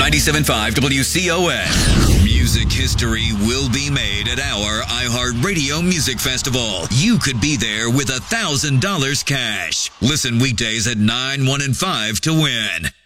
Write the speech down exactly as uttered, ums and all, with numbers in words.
ninety-seven point five W C O S. Music history will be made at our iHeartRadio Music Festival. You could be there with one thousand dollars cash. Listen weekdays at nine, one, and five to win.